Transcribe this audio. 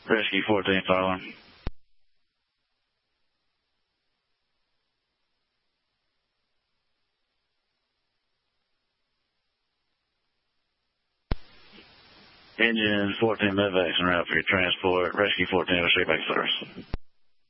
Rescue 14 following. Engine 14 medevacs en route for your transport. Rescue 14 over straight back service.